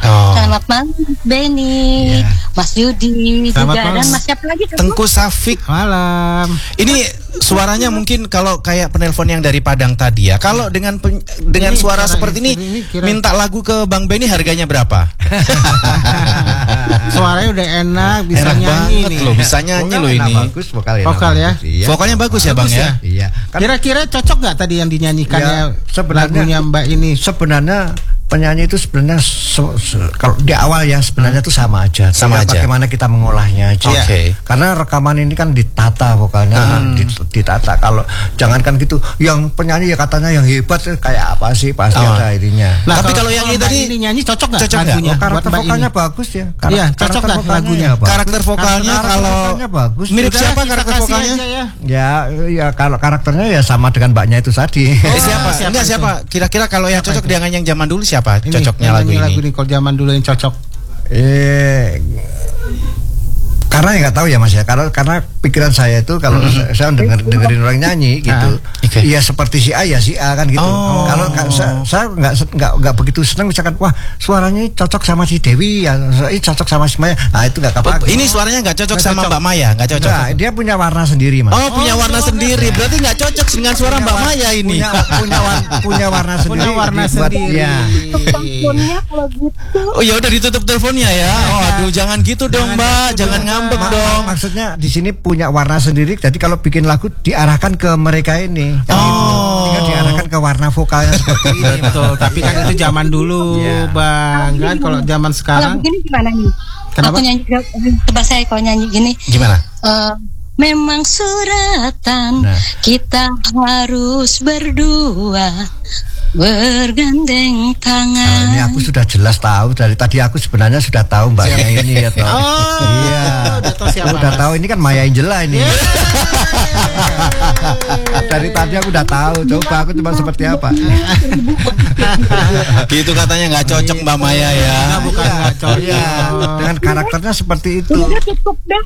Selamat malam Benny, Mas Yudi juga dan Mas siapa lagi? Tengku Safik. Malam. Ini suaranya mungkin kalau kayak penelpon yang dari Padang tadi ya. Kalau dengan suara seperti ini minta lagu ke Bang Benny harganya berapa? Suaranya udah enak, bisa enak nyanyi banget nih. loh, bisa nyanyi loh ini. Bagus vokalnya. Vokal ya. Iya. Vokalnya bagus ya Bang ya. Iya. Kira-kira cocok nggak tadi yang dinyanyikannya lagunya Mbak ini? Sebenarnya penyanyi itu sebenarnya kalau di awal ya sebenarnya itu sama aja. Sama aja. Bagaimana kita mengolahnya aja. Oke. Karena rekaman ini kan ditata vokalnya, ditata. Kalau jangankan gitu, yang penyanyi ya katanya yang hebat kayak apa sih pasti ada ininya. Nah, tapi kalau yang ini tadi ini nyanyi cocok nggak Cocok nggak? lagunya? Karakter buat Mbak vokalnya ini? bagus ya. Iya, cocok nggak lagunya? karakter vokalnya kalau vokalnya bagus. mirip Udah, siapa kita karakter kasih vokalnya? aja ya. Ya kalau karakternya ya sama dengan mbaknya itu tadi. Siapa? Enggak siapa? Kira-kira kalau yang cocok dengan yang zaman dulu siapa? Ini, Cocoknya yang lagu nyanyi ini. lagu ini kalau zaman dulu yang cocok. Karena nggak tahu ya Mas ya, karena pikiran saya itu kalau saya dengerin orang nyanyi gitu, ya seperti si A ya si A kan gitu. Kalau saya nggak begitu senang misalkan wah suaranya cocok sama si Dewi ya, cocok sama si Maya, nah itu nggak apa-apa. Ini suaranya nggak cocok sama Mbak Maya, nggak cocok. Nah, dia punya warna sendiri Mas. Oh punya warna sendiri, berarti nggak cocok dengan suara Mbak Maya ini. Punya warna sendiri. Punya warna dibuat, sendiri. ya. Teleponnya kalau gitu. Oh ya udah ditutup teleponnya ya. Oh aduh jangan gitu dong Mbak, jangan ngambek dong. Maksudnya di sini punya warna sendiri. Jadi kalau bikin lagu diarahkan ke mereka ini. Tinggal diarahkan ke warna vokalnya seperti ini. Betul, tapi kan itu zaman dulu, Bang. Kan kalau zaman Kalau sekarang begini gimana nih? Kenapa? Aku nyanyi, coba saya kalau nyanyi gini. Gimana? Memang suratan kita harus berdua bergandeng tangan. Ini aku sudah jelas tahu dari tadi, aku sebenarnya sudah tahu mbaknya ini ya toh. Iya. Udah tahu ini kan Maya Angela ini. Dari tadi aku udah tahu. Coba aku cuma seperti apa. Gitu katanya nggak cocok Mbak Maya ya. bukan nggak cocok. Iya. Dengan karakternya seperti itu. Udah cukup dah.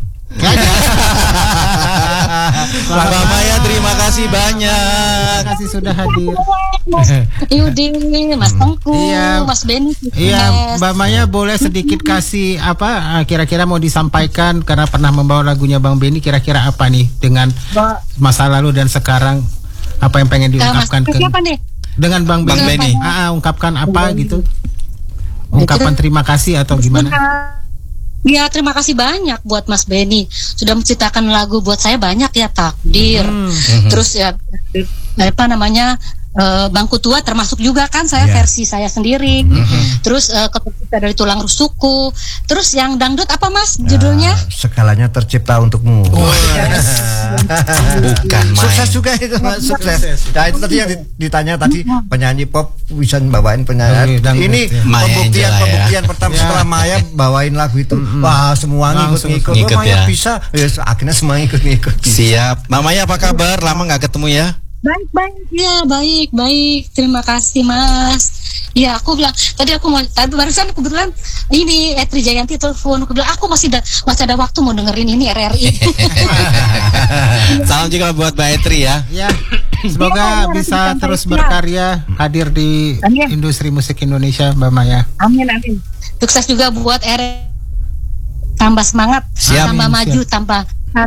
Mbak Maya terima kasih banyak. Terima kasih sudah hadir. Mas Yudi, Mas Tengku, Iya. Mas Benny. Iya, Mbak Maya boleh sedikit kasih apa kira-kira mau disampaikan karena pernah membawa lagunya Bang Benny, kira-kira apa nih dengan masa lalu dan sekarang apa yang pengen diungkapkan ke siapa nih? dengan Bang Benny? Ungkapkan apa gitu? Ungkapan terima kasih atau gimana? Ya terima kasih banyak buat Mas Benny sudah menciptakan lagu buat saya banyak ya, Takdir. Terus ya apa namanya Bangku Tua termasuk juga kan saya versi saya sendiri. Terus Ketercipta dari Tulang Rusukku. Terus yang dangdut apa Mas judulnya? Segalanya tercipta untukmu. Bukan main. Sukses juga itu Mas, sukses. Nah itu tadi yang ditanya tadi penyanyi pop bisa bawain penyanyi. Ini pembuktian pertama setelah Maya bawain lagu itu. Wah semua ngikut-ngikut. Ngikut Maya ya. bisa. Akhirnya semua ngikut-ngikut. Siap. Mbak Maya apa kabar? Lama nggak ketemu ya? Baik. Terima kasih Mas. Ya aku bilang tadi barusan kebetulan ini Etri Jayanti telepon, aku bilang aku masih ada waktu mau dengerin ini RRI. Salam juga buat Mbak Etri ya. Ya, semoga bisa terus berkarya hadir di industri musik Indonesia Mbak Maya. Amin. Sukses juga buat RRI. Tambah semangat, tambah maju, tambah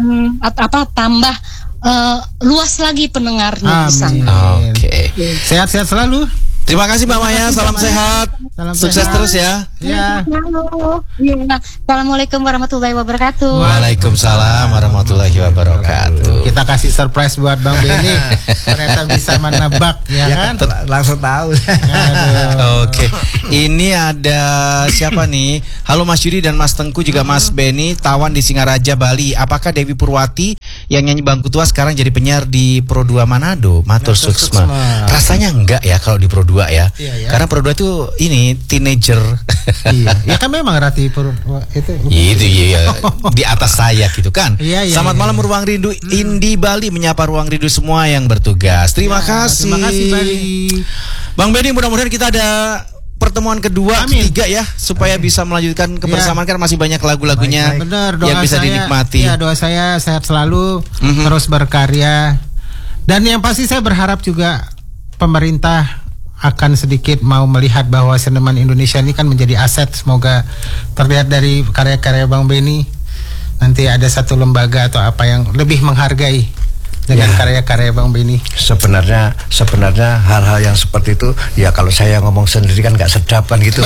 luas lagi pendengarnya. Oke. Sehat-sehat selalu. Terima kasih Mbak Maya, salam sehat. Sukses terus ya. Ya. Assalamualaikum warahmatullahi wabarakatuh. Waalaikumsalam warahmatullahi wabarakatuh. Kita kasih surprise buat Bang Benny. Ternyata bisa menebak ya kan? Langsung tahu. Oke. Ini ada siapa nih? Halo Mas Yudi dan Mas Tengku juga Mas Benny, Tawan di Singaraja, Bali. Apakah Dewi Purwati yang nyanyi Bangku Tua sekarang jadi penyiar di Pro 2 Manado? Matur suksma. Rasanya enggak ya kalau di Pro 2 ya. Karena Pro 2 itu ini teenager. Iya. Ya kan memang Rati itu. Itu ya di atas saya gitu kan. Selamat malam Ruang Rindu Indi Bali, menyapa Ruang Rindu semua yang bertugas. Terima kasih. Terima kasih Bali. Bang Benny, mudah-mudahan kita ada pertemuan kedua, ketiga ya, supaya bisa melanjutkan kebersamaan kan masih banyak lagu-lagunya yang bisa dinikmati. Ya, doa saya sehat selalu, terus berkarya. Dan yang pasti saya berharap juga pemerintah akan sedikit mau melihat bahwa seniman Indonesia ini kan menjadi aset. Semoga terlihat dari karya-karya Bang Benny nanti ada satu lembaga atau apa yang lebih menghargai dengan karya-karya Bang Benny. Sebenarnya hal-hal yang seperti itu ya kalau saya ngomong sendiri kan nggak sedap kan gitu.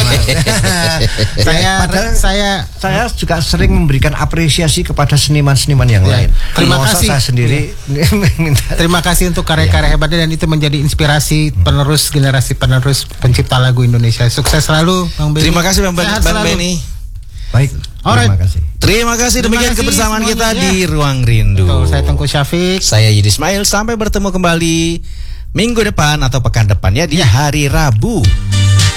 Saya juga sering memberikan apresiasi kepada seniman-seniman yang lain. Terima kasih. Saya sendiri minta. Terima kasih untuk karya-karya hebatnya, dan itu menjadi inspirasi penerus generasi penerus pencipta lagu Indonesia. Sukses selalu Bang Benny. Terima kasih Bang Benny. Baik. Terima kasih. Demikian kebersamaan kita di Ruang Rindu. Betul, saya Tengku Syafiq. Saya Yudi Ismail. Sampai bertemu kembali minggu depan atau pekan depan ya di hari Rabu.